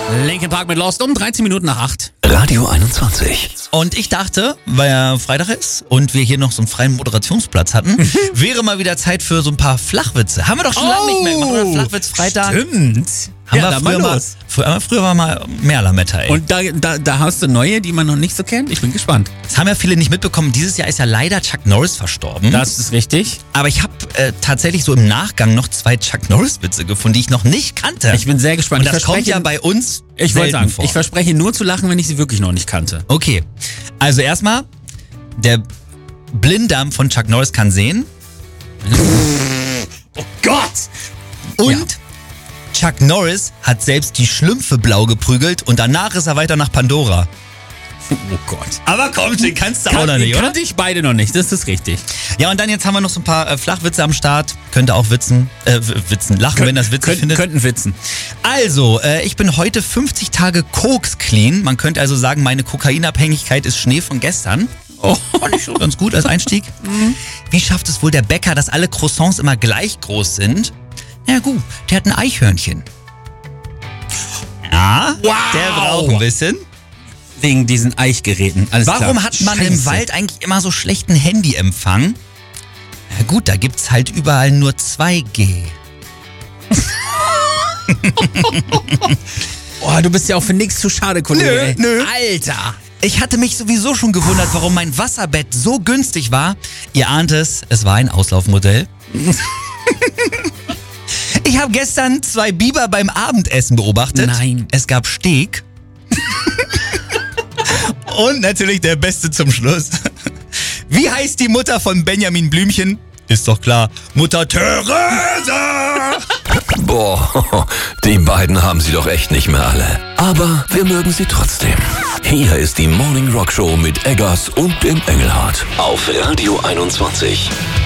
Linkin Park mit Lost um 13 Minuten nach 8. Radio 21. Und ich dachte, weil ja Freitag ist und wir hier noch so einen freien Moderationsplatz hatten, wäre mal wieder Zeit für so ein paar Flachwitze. Haben wir doch schon lange nicht mehr gemacht, oder? Flachwitz-Freitag. Stimmt. Haben Ja, wir dann mal los. früher war mal mehr Lametta, ey. Und da hast du neue, die man noch nicht so kennt? Ich bin gespannt. Das haben ja viele nicht mitbekommen. Dieses Jahr ist ja leider Chuck Norris verstorben. Das ist richtig. Aber ich habe tatsächlich so im Nachgang noch 2 Chuck Norris-Witze gefunden, die ich noch nicht kannte. Ich bin sehr gespannt. Und das kommt ja bei uns Ich wollte selten sagen, vor. ich verspreche nur zu lachen, wenn ich sie wirklich noch nicht kannte. Okay, also erstmal, der Blinddarm von Chuck Norris kann sehen. Oh Gott! Und Chuck Norris hat selbst die Schlümpfe blau geprügelt und danach ist er weiter nach Pandora. Oh Gott. Aber komm, den kannst du auch noch nicht, oder? Kannte ich beide noch nicht, das ist richtig. Ja, und dann jetzt haben wir noch so ein paar Flachwitze am Start. Könnt ihr auch lachen, wenn das witzig findet. Könnten witzen. Also, ich bin heute 50 Tage Koks clean. Man könnte also sagen, meine Kokainabhängigkeit ist Schnee von gestern. Oh, Fand ich schon ganz gut als Einstieg. Wie schafft es wohl der Bäcker, dass alle Croissants immer gleich groß sind? Ja gut, der hat ein Eichhörnchen. Ja, Wow. der braucht ein bisschen. Wegen diesen Eichgeräten. Alles Warum klar. hat man Scheiße. im Wald eigentlich immer so schlechten Handyempfang? Ja gut, da gibt's halt überall nur 2G. Oh, du bist ja auch für nichts zu schade, Kollege. Nö, ey. nö. Alter. Ich hatte mich sowieso schon gewundert, warum mein Wasserbett so günstig war. Ihr ahnt es war ein Auslaufmodell. Ich habe gestern 2 Biber beim Abendessen beobachtet. Nein. Es gab Steak. Und natürlich der Beste zum Schluss. Wie heißt die Mutter von Benjamin Blümchen? Ist doch klar. Mutter Teresa! Boah, die beiden haben sie doch echt nicht mehr alle. Aber wir mögen sie trotzdem. Hier ist die Morning Rock Show mit Eggers und dem Engelhardt. Auf Radio 21.